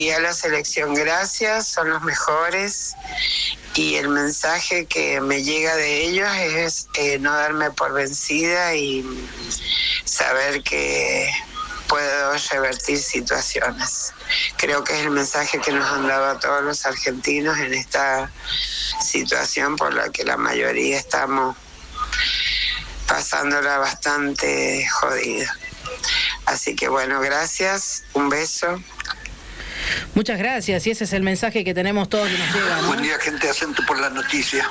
a la selección, gracias, son los mejores. Y el mensaje que me llega de ellos es no darme por vencida y saber que puedo revertir situaciones. Creo que es el mensaje que nos han dado a todos los argentinos en esta situación por la que la mayoría estamos pasándola bastante jodida. Así que bueno, gracias, un beso. Muchas gracias, y ese es el mensaje que tenemos todos que nos llega, ¿no? Buen día, gente de Acento por la noticia.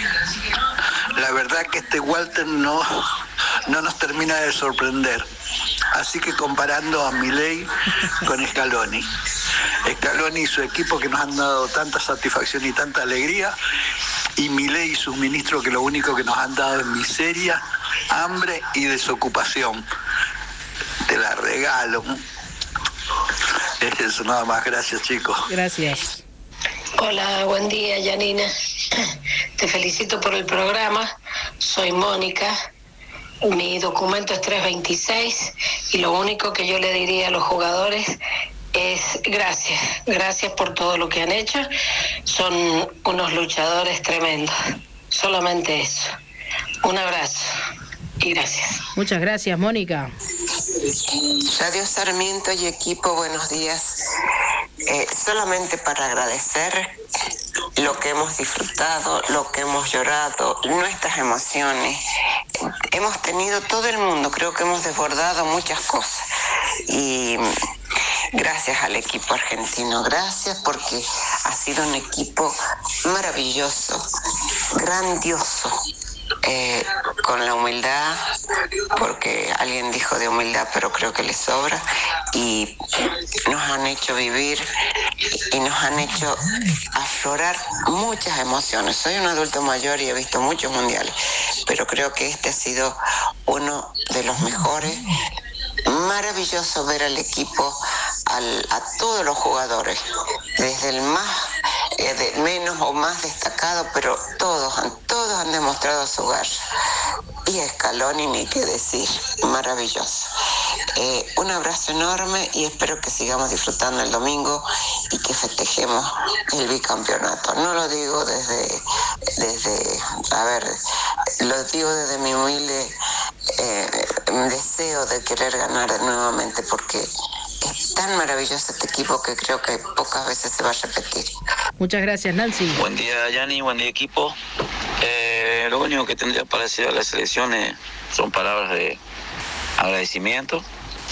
La verdad que este Walter no nos termina de sorprender. Así que comparando a Milei con Scaloni y su equipo que nos han dado tanta satisfacción y tanta alegría, y Milei y sus ministros que lo único que nos han dado es miseria, hambre y desocupación. Te la regalo. Es eso, nada más. Gracias, chicos. Gracias. Hola, buen día, Yanina. Te felicito por el programa. Soy Mónica. Mi documento es 326 y lo único que yo le diría a los jugadores es gracias. Gracias por todo lo que han hecho. Son unos luchadores tremendos. Solamente eso. Un abrazo y gracias. Muchas gracias, Mónica. Radio Sarmiento y equipo, buenos días. Solamente para agradecer lo que hemos disfrutado, lo que hemos llorado, nuestras emociones. Hemos tenido todo el mundo, creo que hemos desbordado muchas cosas. Y gracias al equipo argentino, gracias porque ha sido un equipo maravilloso, grandioso. Con la humildad, porque alguien dijo de humildad, pero creo que le sobra, y nos han hecho vivir y nos han hecho aflorar muchas emociones. Soy un adulto mayor y he visto muchos mundiales, pero creo que este ha sido uno de los mejores. Maravilloso ver al equipo, a todos los jugadores, desde el más menos o más destacado, pero todos han demostrado su garra. Y Scaloni, ni qué decir, maravilloso. Un abrazo enorme y espero que sigamos disfrutando el domingo y que festejemos el bicampeonato. No lo digo lo digo desde mi humilde deseo de querer ganar nuevamente, porque es tan maravilloso este equipo que creo que pocas veces se va a repetir. Muchas gracias, Nancy. Buen día, Yani, buen día, equipo. Lo único que tendría para decir a las selecciones son palabras de agradecimiento,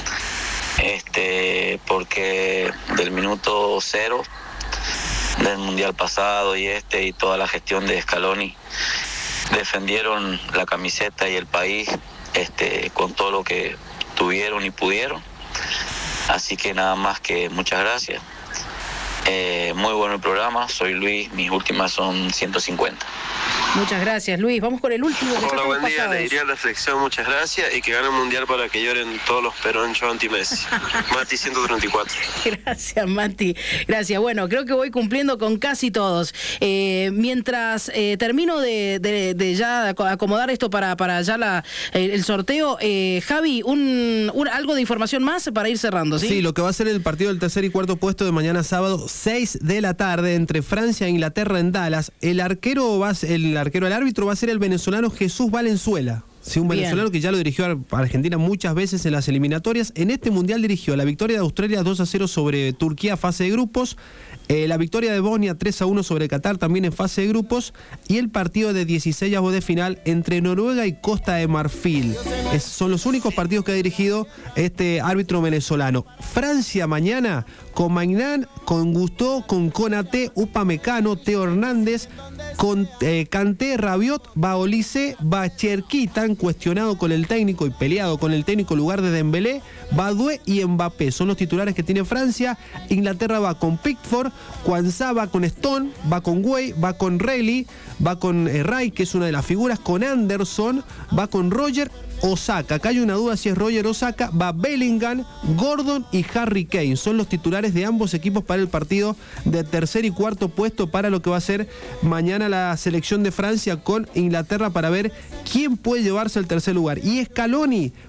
porque del minuto 0 del mundial pasado y toda la gestión de Scaloni defendieron la camiseta y el país con todo lo que tuvieron y pudieron. Así que nada más que muchas gracias. Muy bueno el programa, soy Luis, mis últimas son 150. Muchas gracias, Luis. Vamos con el último. Hola, buen día. Le diría a la selección muchas gracias y que gane el mundial para que lloren todos los peronchos anti-Messi. Mati 134. Gracias, Mati. Gracias. Bueno, creo que voy cumpliendo con casi todos. Mientras termino de ya acomodar esto para ya el sorteo, Javi, algo de información más para ir cerrando, ¿sí? Sí, lo que va a ser el partido del tercer y cuarto puesto de mañana sábado, 6 de la tarde, entre Francia e Inglaterra en Dallas. El árbitro va a ser el venezolano Jesús Valenzuela. Sí, un venezolano que ya lo dirigió a Argentina muchas veces en las eliminatorias. En este mundial dirigió la victoria de Australia 2-0 sobre Turquía, fase de grupos. La victoria de Bosnia 3-1 sobre Qatar, también en fase de grupos. Y el partido de 16avos de final entre Noruega y Costa de Marfil. Son los únicos partidos que ha dirigido este árbitro venezolano. Francia mañana con Maignan, con Gusteau, con Konaté, Upamecano, Teo Hernández, con Kanté, Rabiot, Baolice, Bacherquitan, cuestionado con el técnico y peleado con el técnico en lugar de Dembélé, Badué y Mbappé. Son los titulares que tiene Francia. Inglaterra va con Pickford, Kwanzaa va con Stone, va con Gueye, va con Reilly, va con Rai, que es una de las figuras, con Anderson, va con Roger, Osaka. Acá hay una duda si es Roger Osaka. Va Bellingham, Gordon y Harry Kane. Son los titulares de ambos equipos para el partido de tercer y cuarto puesto para lo que va a ser mañana la selección de Francia con Inglaterra, para ver quién puede llevarse el tercer lugar. Y Scaloni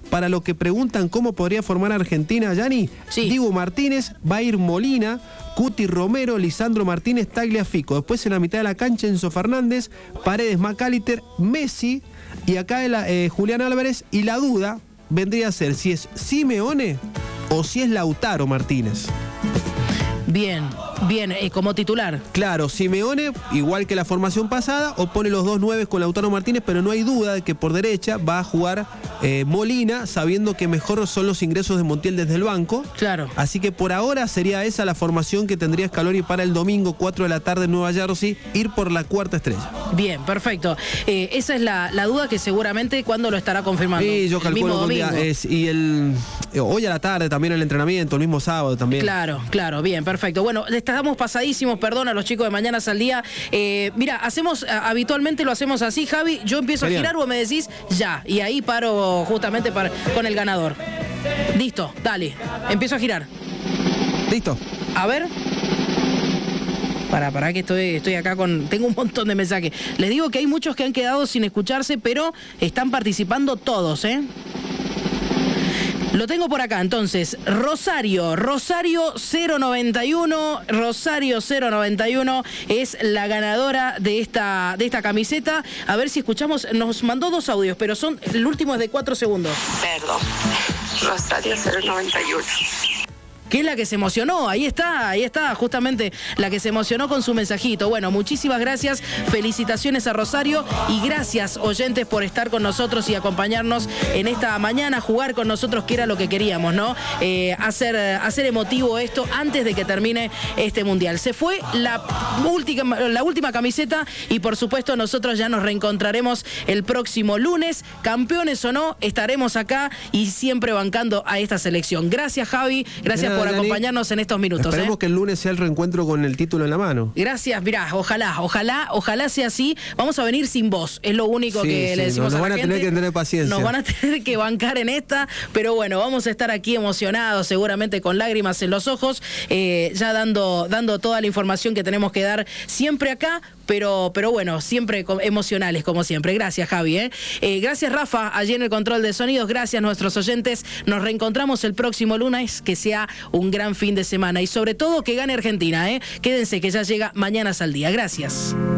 para lo que preguntan cómo podría formar Argentina, Yanni, Sí. Dibu Martínez, va a ir Molina, Cuti Romero, Lisandro Martínez, Tagliafico. Después en la mitad de la cancha Enzo Fernández, Paredes, McAllister, Messi y acá Julián Álvarez. Y la duda vendría a ser si es Simeone o si es Lautaro Martínez. Bien, como titular. Claro, Simeone, igual que la formación pasada, o pone los 2 9 con Lautaro Martínez, pero no hay duda de que por derecha va a jugar Molina, sabiendo que mejor son los ingresos de Montiel desde el banco. Claro. Así que por ahora sería esa la formación que tendría Scaloni para el domingo, 4 de la tarde en Nueva Jersey, ir por la cuarta estrella. Bien, perfecto. Esa es la duda que seguramente cuándo lo estará confirmando. Sí, yo El calculo mismo que un día domingo. hoy a la tarde también el entrenamiento, el mismo sábado también. Claro, bien, perfecto. Bueno, estamos pasadísimos, perdón a los chicos de Mañanas al Día. Mira, habitualmente lo hacemos así, Javi. Yo empiezo a girar, vos me decís ya, y ahí paro justamente con el ganador. Listo, dale, empiezo a girar. Listo. A ver. Para que estoy acá tengo un montón de mensajes. Les digo que hay muchos que han quedado sin escucharse, pero están participando todos, ¿eh? Lo tengo por acá, entonces, Rosario 091, Rosario 091 es la ganadora de esta camiseta. A ver si escuchamos, nos mandó 2 audios, pero el último es de 4 segundos. Perdón, Rosario 091. Que es la que se emocionó, ahí está, justamente la que se emocionó con su mensajito. Bueno, muchísimas gracias, felicitaciones a Rosario y gracias, oyentes, por estar con nosotros y acompañarnos en esta mañana, jugar con nosotros, que era lo que queríamos, ¿no? Hacer emotivo esto antes de que termine este Mundial. Se fue la última camiseta y por supuesto nosotros ya nos reencontraremos el próximo lunes. Campeones o no, estaremos acá y siempre bancando a esta selección. Gracias, Javi, gracias por acompañarnos en estos minutos. Esperemos que el lunes sea el reencuentro con el título en la mano. Gracias, mirá, ojalá sea así. Vamos a venir sin vos, es lo único que le decimos a la gente. Nos van a tener que tener paciencia. Nos van a tener que bancar en esta, pero bueno, vamos a estar aquí emocionados, seguramente con lágrimas en los ojos, ya dando toda la información que tenemos que dar siempre acá, pero bueno, siempre emocionales como siempre. Gracias, Javi. Gracias, Rafa, allí en el control de sonidos. Gracias, nuestros oyentes. Nos reencontramos el próximo lunes, que sea un gran fin de semana y sobre todo que gane Argentina. Quédense que ya llega Mañanas al Día. Gracias.